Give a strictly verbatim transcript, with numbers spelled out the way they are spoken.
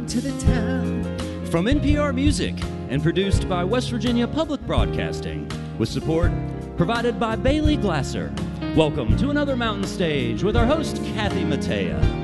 To the town. From N P R Music and produced by West Virginia Public Broadcasting with support provided by Bailey Glasser. Welcome to another Mountain Stage with our host, Kathy Mattea.